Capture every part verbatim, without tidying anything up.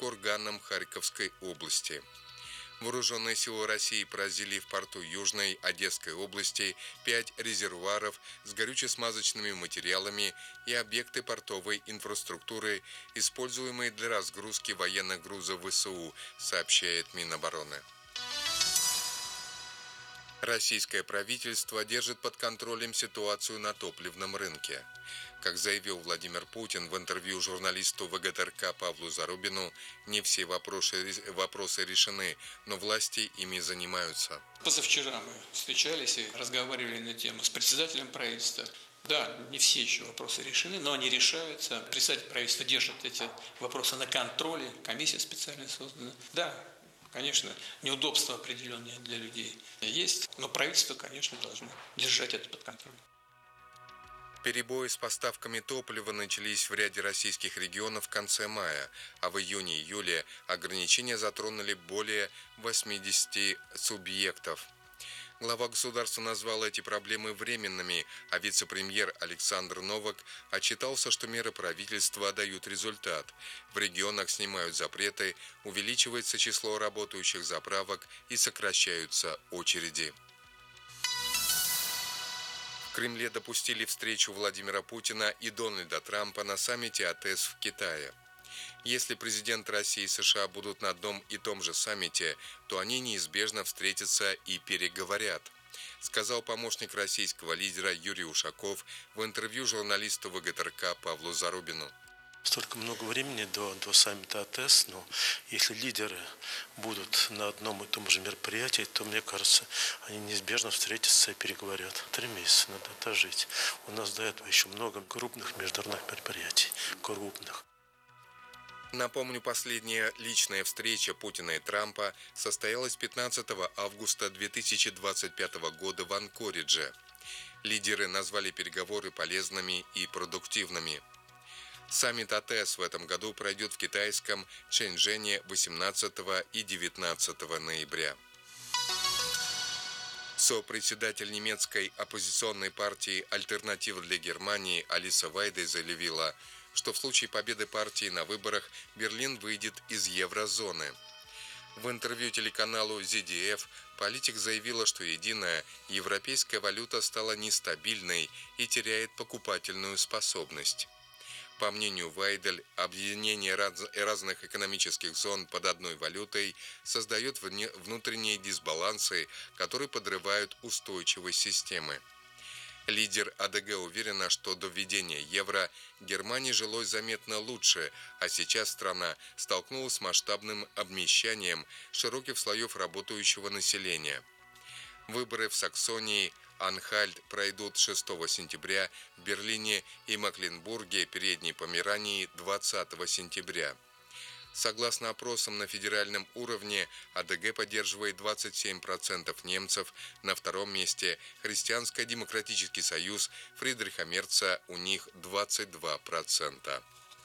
курганам Харьковской области. Вооруженные силы России поразили в порту Южной Одесской области пять резервуаров с горюче-смазочными материалами и объекты портовой инфраструктуры, используемые для разгрузки военных грузов ВСУ, сообщает Минобороны. Российское правительство держит под контролем ситуацию на топливном рынке. Как заявил Владимир Путин в интервью журналисту ВГТРК Павлу Зарубину, не все вопросы, вопросы решены, но власти ими занимаются. Позавчера мы встречались и разговаривали на тему с председателем правительства. Да, не все еще вопросы решены, но они решаются. Председатель правительства держит эти вопросы на контроле, комиссия специально создана. Да, конечно, неудобства определенные для людей есть, но правительство, конечно, должно держать это под контролем. Перебои с поставками топлива начались в ряде российских регионов в конце мая, а в июне-июле ограничения затронули более восьмидесяти субъектов. Глава государства назвал эти проблемы временными, а вице-премьер Александр Новак отчитался, что меры правительства дают результат. В регионах снимают запреты, увеличивается число работающих заправок и сокращаются очереди. В Кремле допустили встречу Владимира Путина и Дональда Трампа на саммите АТЭС в Китае. Если президент России и США будут на одном и том же саммите, то они неизбежно встретятся и переговорят, сказал помощник российского лидера Юрий Ушаков в интервью журналисту ВГТРК Павлу Зарубину. Столько много времени до, до саммита АТЭС, но если лидеры будут на одном и том же мероприятии, то, мне кажется, они неизбежно встретятся и переговорят. Три месяца надо дожить. У нас до этого еще много крупных международных мероприятий. Крупных. Напомню, последняя личная встреча Путина и Трампа состоялась пятнадцатого августа две тысячи двадцать пятого года в Анкоридже. Лидеры назвали переговоры полезными и продуктивными. Саммит АТЭС в этом году пройдет в китайском Шэньчжэне восемнадцатого и девятнадцатого ноября. Сопредседатель немецкой оппозиционной партии «Альтернатива для Германии» Алиса Вайде заявила, что в случае победы партии на выборах Берлин выйдет из еврозоны. В интервью телеканалу зет ди эф политик заявила, что единая европейская валюта стала нестабильной и теряет покупательную способность. По мнению Вайдель, объединение разных экономических зон под одной валютой создает внутренние дисбалансы, которые подрывают устойчивость системы. Лидер АДГ уверена, что до введения евро Германии жилось заметно лучше, а сейчас страна столкнулась с масштабным обнищанием широких слоев работающего населения. Выборы в Саксонии, Анхальт пройдут шестого сентября, в Берлине и Мекленбурге, Передней Померании двадцатого сентября. Согласно опросам на федеральном уровне, АДГ поддерживает двадцать семь процентов немцев, на втором месте Христианско-демократический союз Фридриха Мерца, у них двадцать два процента.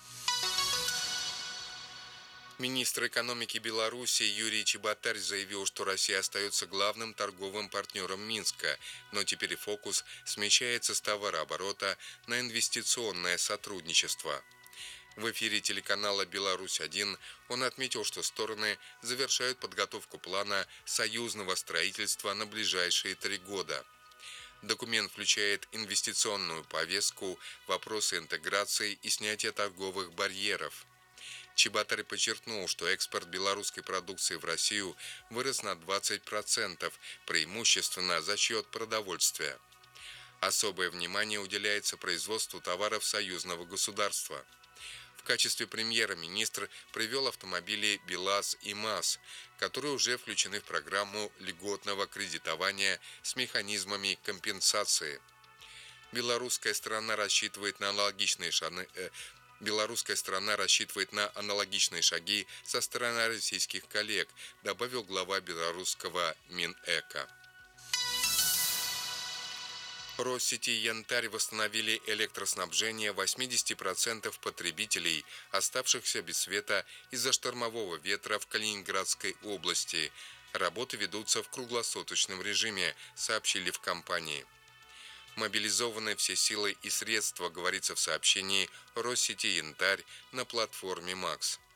Министр экономики Беларуси Юрий Чеботарь заявил, что Россия остается главным торговым партнером Минска, но теперь фокус смещается с товарооборота на инвестиционное сотрудничество. В эфире телеканала «Беларусь-один» он отметил, что стороны завершают подготовку плана союзного строительства на ближайшие три года. Документ включает инвестиционную повестку, вопросы интеграции и снятия торговых барьеров. Чеботарь подчеркнул, что экспорт белорусской продукции в Россию вырос на двадцать процентов, преимущественно за счет продовольствия. Особое внимание уделяется производству товаров союзного государства. В качестве примера министр привел автомобили БелАЗ и МАЗ, которые уже включены в программу льготного кредитования с механизмами компенсации. Белорусская сторона рассчитывает на аналогичные шаны, э, Белорусская сторона рассчитывает на аналогичные шаги со стороны российских коллег, добавил глава белорусского Минэко. Россети и Янтарь восстановили электроснабжение восемьдесят процентов потребителей, оставшихся без света из-за штормового ветра в Калининградской области. Работы ведутся в круглосуточном режиме, сообщили в компании. Мобилизованы все силы и средства, говорится в сообщении Россети Янтарь на платформе МАКС.